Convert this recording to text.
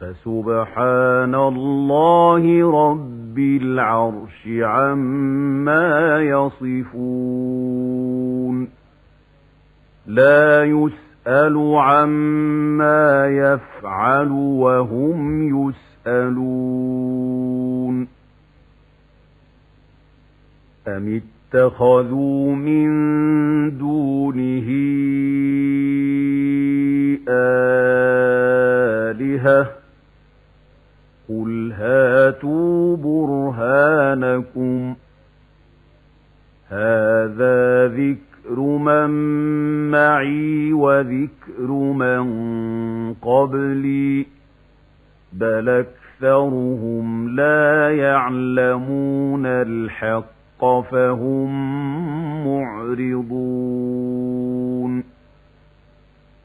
فسبحان الله رب العرش عما يصفون لا يسأل عما يفعل وهم يسألون أم اتخذوا من دونه آلهة قل هاتوا برهانكم هذا ذكر من معي وذكر من قبلي بل أكثرهم لا يعلمون الحق فهم معرضون